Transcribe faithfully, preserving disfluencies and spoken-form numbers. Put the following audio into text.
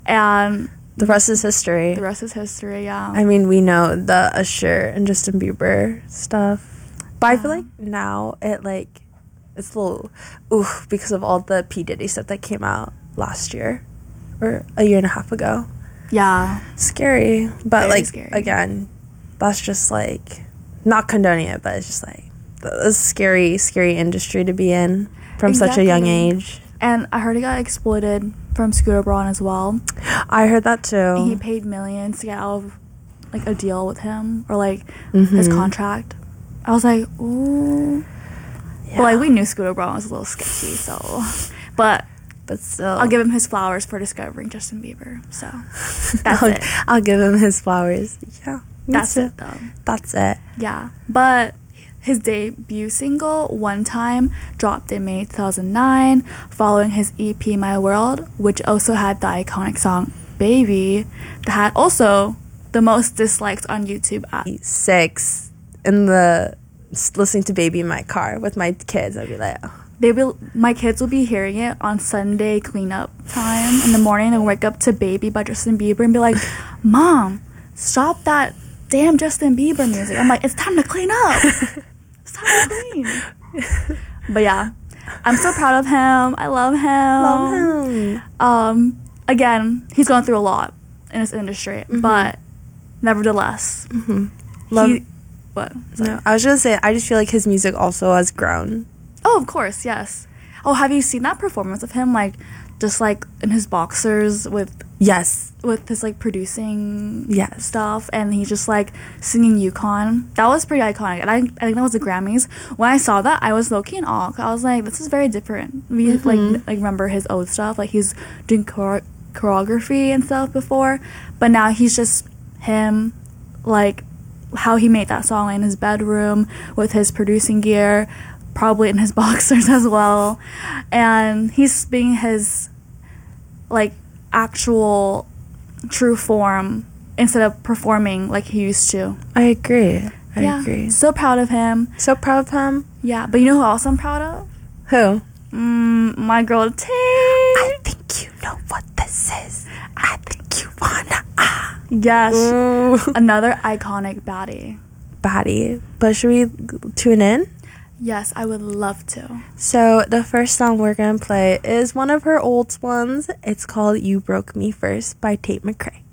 And the rest is history. The rest is history, yeah. I mean, we know the Usher and Justin Bieber stuff. But yeah. I feel like now it, like, it's a little, ooh, because of all the P. Diddy stuff that came out last year. Or a year and a half ago. Yeah. Scary. But, Very like, scary. again, that's just, like, not condoning it, but it's just, like, a scary, scary industry to be in from exactly. such a young age. And I heard he got exploited from Scooter Braun as well. I heard that too. And he paid millions to get out of, like, a deal with him. Or, like, mm-hmm. his contract. I was like, ooh. Yeah. But, like, we knew Scooter Braun was a little sketchy, so. But... But still, I'll give him his flowers for discovering Justin Bieber. So that's I'll, it. I'll give him his flowers. Yeah, that's too. it though. That's it. Yeah, but his debut single "One Time" dropped in May two thousand nine, following his E P "My World," which also had the iconic song "Baby," that had also the most dislikes on YouTube. At six in the listening to "Baby" in my car with my kids. I'd be like. Oh. They will. My kids will be hearing it on Sunday cleanup time in the morning and wake up to "Baby" by Justin Bieber and be like, "Mom, stop that damn Justin Bieber music." I'm like, "It's time to clean up. It's time to clean." But yeah, I'm so proud of him. I love him. Love him. Um, again, he's gone through a lot in this industry, mm-hmm. but nevertheless, mm-hmm. love. He, what? Sorry. No, I was gonna say I just feel like his music also has grown. Oh, of course, yes. Oh, have you seen that performance of him, like, just, like, in his boxers with... Yes. With his, like, producing yes. stuff, and he's just, like, singing Yukon. That was pretty iconic, and I, I think that was the Grammys. When I saw that, I was low-key in awe. I was like, this is very different. We, mm-hmm. like, like, remember his old stuff, like, he's doing chore- choreography and stuff before, but now he's just him, like, how he made that song in his bedroom with his producing gear, probably in his boxers as well, and he's being his like actual true form instead of performing like he used to. I agree. I yeah, agree. So proud of him. So proud of him. Yeah, but you know who else I'm proud of? Who? Mm, my girl Tay. I think you know what this is. I think you wanna. Ah. Yes. Ooh. Another iconic baddie. Baddie. But should we tune in? Yes, I would love to. So the first song we're going to play is one of her old ones. It's called You Broke Me First by Tate McRae.